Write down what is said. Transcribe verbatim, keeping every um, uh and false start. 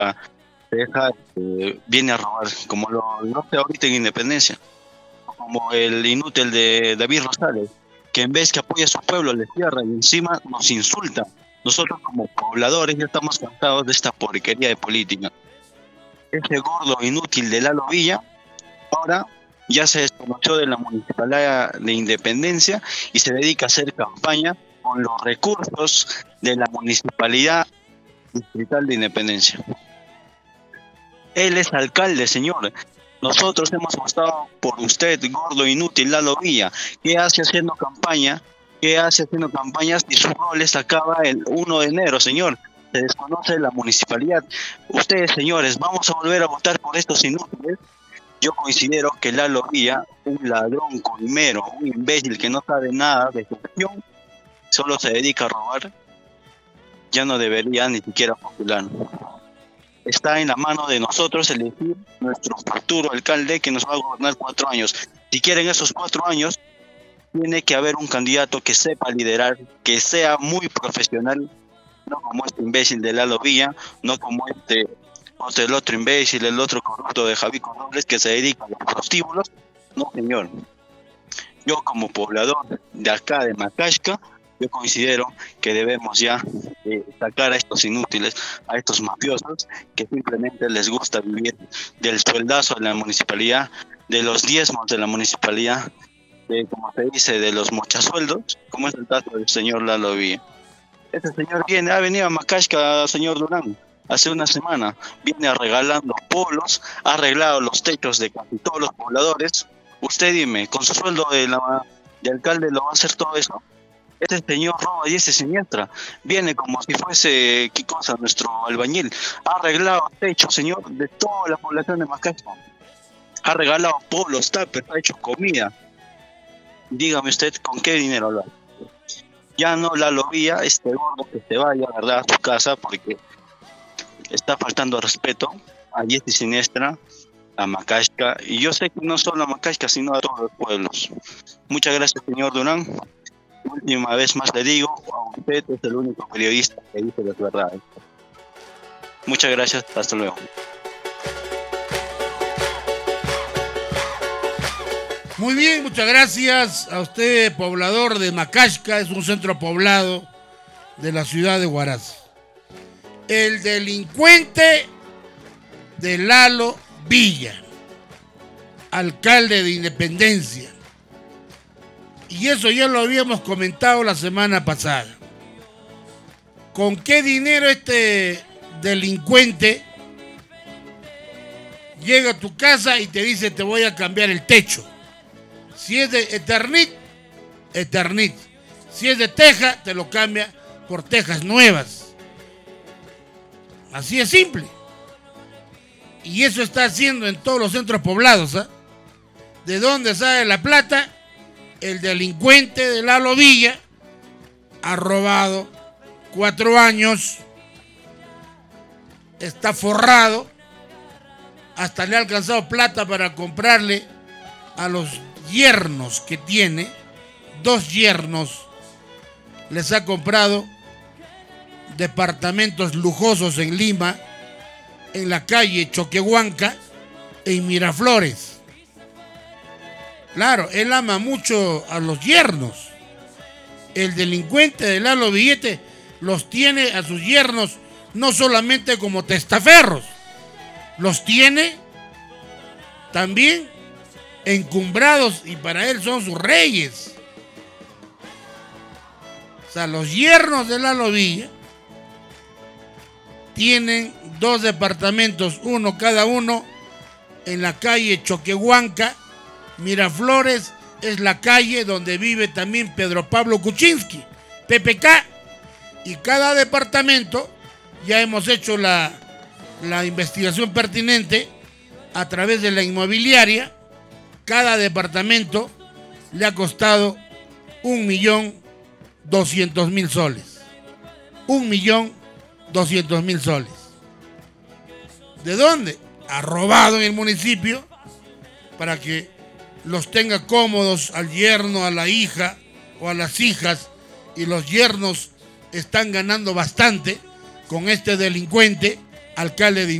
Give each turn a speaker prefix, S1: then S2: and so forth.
S1: deja, eh, viene a robar, como lo, lo hace ahorita en Independencia, como el inútil de David Rosales, que en vez que apoya a su pueblo le cierra y encima nos insulta. Nosotros como pobladores ya estamos cansados de esta porquería de política. Ese gordo inútil de Lalo Villa ahora ya se desconoció de la Municipalidad de Independencia y se dedica a hacer campaña con los recursos de la Municipalidad Distrital de Independencia. Él es alcalde, señor. Nosotros hemos votado por usted, gordo inútil Lalo Villa. ¿Qué hace haciendo campaña? ¿Qué hace haciendo campañas si su rol les acaba el uno de enero, señor? Se desconoce la municipalidad. Ustedes, señores, vamos a volver a votar por estos inútiles. Yo considero que Lalo Villa, un ladrón coimero, un imbécil que no sabe nada de gestión, solo se dedica a robar, ya no debería ni siquiera postular. Está en la mano de nosotros elegir nuestro futuro alcalde que nos va a gobernar cuatro años. Si quieren esos cuatro años, tiene que haber un candidato que sepa liderar, que sea muy profesional, no como este imbécil de Lalo Villa, no como este otro, el otro imbécil, el otro corrupto de Javi Robles que se dedica a los prostíbulos. No, señor. Yo como poblador de acá de Macashca, yo considero que debemos ya eh, sacar a estos inútiles, a estos mafiosos que simplemente les gusta vivir del sueldazo de la municipalidad, de los diezmos de la municipalidad, de, como se dice, de los mochasueldos, como es el caso del señor Lalo Villa. Este señor viene, ha venido a Macashca, señor Durán, hace una semana, viene regalando polos, ha arreglado los techos de casi todos los pobladores. Usted dime, con su sueldo de, la, de alcalde lo va a hacer todo eso. Este señor roba y este siniestra. Viene como si fuese, ¿qué cosa? Nuestro albañil. Ha arreglado techos, señor, de toda la población de Macashca. Ha regalado polos, tapes, ha hecho comida. Dígame usted, ¿con qué dinero lo hace? Ya no Lalo Villa, este gordo que se vaya, ¿verdad?, a su casa, porque está faltando respeto a diestra y siniestra, a Macashca. Y yo sé que no solo a Macashca, sino a todos los pueblos. Muchas gracias, señor Durán. Última vez más le digo, a usted es el único periodista que dice las verdades. Muchas gracias, hasta luego.
S2: Muy bien, muchas gracias a usted, poblador de Macashca, es un centro poblado de la ciudad de Huaraz. El delincuente de Lalo Villa, alcalde de Independencia. Y eso ya lo habíamos comentado la semana pasada. ¿Con qué dinero este delincuente llega a tu casa y te dice te voy a cambiar el techo? Si es de Eternit, Eternit. Si es de teja, te lo cambia por tejas nuevas. Así es simple. Y eso está haciendo en todos los centros poblados, ¿eh? ¿De dónde sale la plata? El delincuente de Lalo Villa ha robado cuatro años, está forrado, hasta le ha alcanzado plata para comprarle a los yernos que tiene, dos yernos, les ha comprado departamentos lujosos en Lima, en la calle Choquehuanca, en Miraflores. Claro, él ama mucho a los yernos. El delincuente de Lalo Villete los tiene a sus yernos no solamente como testaferros, los tiene también encumbrados y para él son sus reyes. O sea, los yernos de Lalo Villa tienen dos departamentos, uno cada uno, en la calle Choquehuanca. Miraflores es la calle donde vive también Pedro Pablo Kuczynski, P P K, y cada departamento, ya hemos hecho la, la investigación pertinente a través de la inmobiliaria, cada departamento le ha costado un millón doscientos mil soles. Un millón doscientos mil soles. ¿De dónde? Ha robado en el municipio para que los tenga cómodos al yerno, a la hija o a las hijas, y los yernos están ganando bastante con este delincuente alcalde de